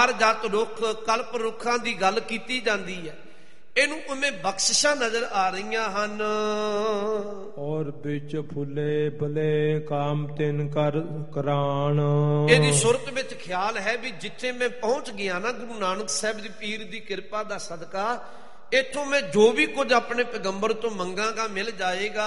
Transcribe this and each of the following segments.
ਚਾਰ ਜੱਤ ਰੁੱਖ ਕਲਪ ਰੁੱਖਾਂ ਦੀ ਗੱਲ ਕੀਤੀ ਜਾਂਦੀ ਹੈ। ਇਹਨੂੰ ਉਵੇਂ ਬਖਸ਼ਿਸ਼ਾਂ ਨਜ਼ਰ ਆ ਰਹੀਆਂ ਹਨ। ਔਰ ਵਿੱਚ ਫੁੱਲੇ ਭਲੇ ਕਾਮ ਤਿਨ ਕਰ ਕਰਾਣ। ਇਹਦੀ ਸੁਰਤ ਵਿੱਚ ਖਿਆਲ ਹੈ ਵੀ ਜਿੱਥੇ ਮੈਂ ਪਹੁੰਚ ਗਿਆ ਨਾ ਗੁਰੂ ਨਾਨਕ ਸਾਹਿਬ ਦੀ ਪੀਰ ਦੀ ਕਿਰਪਾ ਦਾ ਸਦਕਾ, ਇੱਥੋਂ ਮੈਂ ਜੋ ਵੀ ਕੁਝ ਆਪਣੇ ਪੈਗੰਬਰ ਤੋਂ ਮੰਗਾਂਗਾ ਮਿਲ ਜਾਏਗਾ।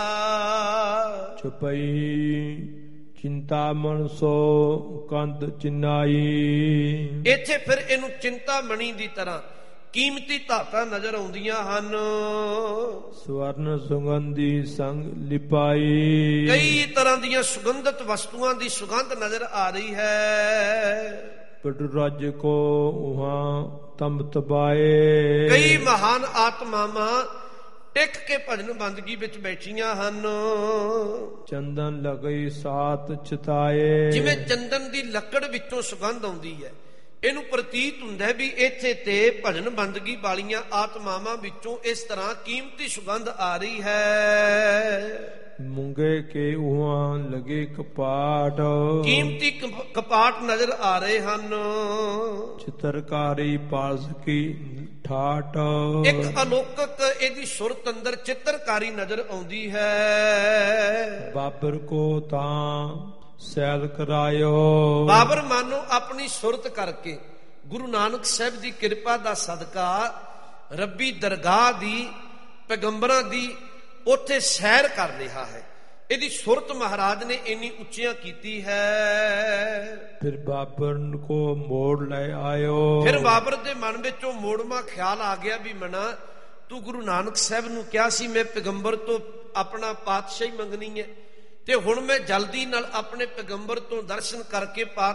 ਛਪਈ ਚਿੰਤਾ ਮਨ ਸੋ ਕੰਧ ਚਿਨਾਈ। ਇੱਥੇ ਫਿਰ ਇਹਨੂੰ ਚਿੰਤਾਮਣੀ ਦੀ ਤਰ੍ਹਾਂ ਕੀਮਤੀ ਧਾਤਾਂ ਨਜ਼ਰ ਆਉਂਦੀਆਂ ਹਨ। ਸਵਰਨ ਸੁਗੰਧੀ ਸੰਗ ਲਿਪਾਈ। ਕਈ ਤਰ੍ਹਾਂ ਦੀਆਂ ਸੁਗੰਧਿਤ ਵਸਤੂਆਂ ਦੀ ਸੁਗੰਧ ਨਜ਼ਰ ਆ ਰਹੀ ਹੈ। ਪਟੁ ਰਾਜ ਕੋ ਉਹਾਂ ਤੰਬ ਤਬਾਏ। ਕਈ ਮਹਾਨ ਆਤਮਾਵਾਂ ਟਿਕ ਕੇ ਭਜਨ ਬੰਦਗੀ ਵਿੱਚ ਬੈਠੀਆਂ ਹਨ। ਚੰਦਨ ਲਗਈ ਸਾਤ ਚਿਤਾਏ। ਜਿਵੇਂ ਚੰਦਨ ਦੀ ਲੱਕੜ ਵਿੱਚੋਂ ਸੁਗੰਧ ਆਉਂਦੀ ਹੈ, ਇਹਨੂੰ ਪ੍ਰਤੀਤ ਹੁੰਦਾ ਵੀ ਇੱਥੇ ਤੇ ਭਜਨ ਬੰਦਗੀ ਵਾਲੀਆਂ ਆਤਮਾਵਾਂ ਵਿੱਚੋਂ ਇਸ ਤਰ੍ਹਾਂ ਕੀਮਤੀ ਸੁਗੰਧ ਆ ਰਹੀ ਹੈ। ਮੁੰਗੇ ਕੇ ਉਹਾਂ ਲਗੇ ਕਪਾਟ। ਕੀਮਤੀ ਕਪਾਟ ਨਜ਼ਰ ਆ ਰਹੇ ਹਨ। ਚਿੱਤਰਕਾਰੀ ਪਾਲਸ ਕੀ ਠਾਟ। ਇੱਕ ਅਲੌਕਿਕ ਇਹਦੀ ਸੁਰਤ ਅੰਦਰ ਚਿੱਤਰਕਾਰੀ ਨਜ਼ਰ ਆਉਂਦੀ ਹੈ। ਬਾਬਰ ਕੋ ਤਾਂ ਸੈਲ ਕਰਾਇਓ। ਬਾਬਰ ਮਾਨੋ ਆਪਣੀ ਸੁਰਤ ਕਰਕੇ ਗੁਰੂ ਨਾਨਕ ਸਾਹਿਬ ਦੀ ਕਿਰਪਾ ਦਾ ਸਦਕਾ ਰੱਬੀ ਦਰਗਾਹ ਦੀ ਪੈਗੰਬਰਾਂ ਦੀ ਉੱਥੇ ਸੈਰ ਕਰ ਰਿਹਾ ਹੈ। ਇਹਦੀ ਸੁਰਤ ਮਹਾਰਾਜ ਨੇ ਇੰਨੀ ਉੱਚੀਆਂ ਕੀਤੀ ਹੈ। ਫਿਰ ਬਾਬਰ ਕੋ ਮੋੜ ਲੈ ਆਇਓ। ਫਿਰ ਬਾਬਰ ਦੇ ਮਨ ਵਿੱਚੋਂ ਮੋੜਵਾਂ ਖਿਆਲ ਆ ਗਿਆ ਵੀ ਮਨਾ ਤੂੰ ਗੁਰੂ ਨਾਨਕ ਸਾਹਿਬ ਨੂੰ ਕਿਹਾ ਸੀ ਮੈਂ ਪੈਗੰਬਰ ਤੋਂ ਆਪਣਾ ਪਾਤਸ਼ਾਹੀ ਮੰਗਣੀ ਹੈ, ਤੇ ਹੁਣ ਮੈਂ ਜਲਦੀ ਨਾਲ ਆਪਣੇ ਪੈਗੰਬਰ ਤੋਂ ਦਰਸ਼ਨ ਕਰਕੇ